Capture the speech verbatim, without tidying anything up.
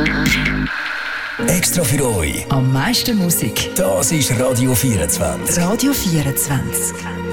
Extra für euch. Am meisten Musik. Das ist Radio vierundzwanzig. Radio vierundzwanzig.